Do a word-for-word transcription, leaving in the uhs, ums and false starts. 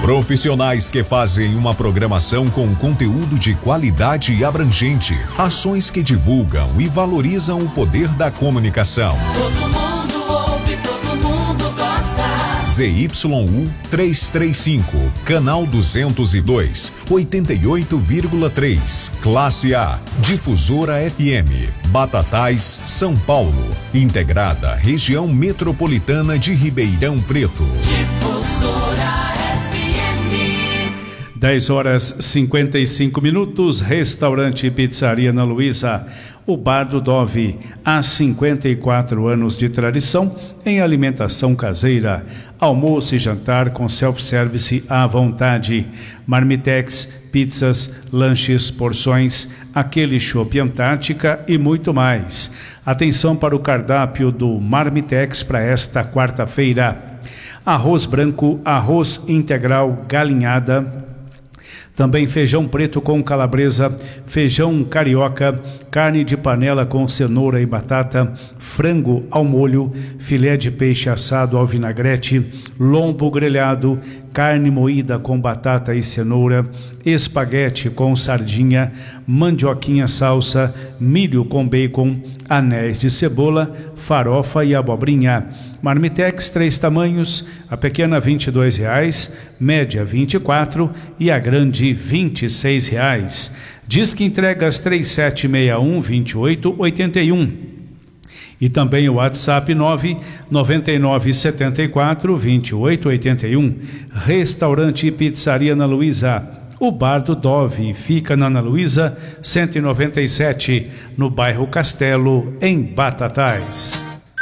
Profissionais que fazem uma programação com conteúdo de qualidade e abrangente. Ações que divulgam e valorizam o poder da comunicação. Todo mundo ouve, todo mundo gosta. Z Y U trezentos e trinta e cinco, canal duzentos e dois, oitenta e oito vírgula três, classe A, difusora F M, Batatais, São Paulo, integrada região metropolitana de Ribeirão Preto. Difusora dez horas e cinquenta e cinco minutos, restaurante e pizzaria Ana Luísa, o Bar do Dove, há cinquenta e quatro anos de tradição em alimentação caseira, almoço e jantar com self-service à vontade, marmitex, pizzas, lanches, porções, aquele chopp Antártica e muito mais. Atenção para o cardápio do Marmitex para esta quarta-feira: arroz branco, arroz integral galinhada, também feijão preto com calabresa, feijão carioca, carne de panela com cenoura e batata, frango ao molho, filé de peixe assado ao vinagrete, lombo grelhado, carne moída com batata e cenoura, espaguete com sardinha, mandioquinha salsa, milho com bacon, anéis de cebola, farofa e abobrinha. Marmitex, três tamanhos, a pequena vinte e dois reais, média vinte e quatro e a grande vinte e seis reais. Disque entregas três sete seis um, dois oito oito um. E também o WhatsApp nove nove nove sete quatro, dois oito oito um. Restaurante e pizzaria Ana Luísa, o Bar do Dove, fica na Ana Luísa cento e noventa e sete, no bairro Castelo, em Batatais.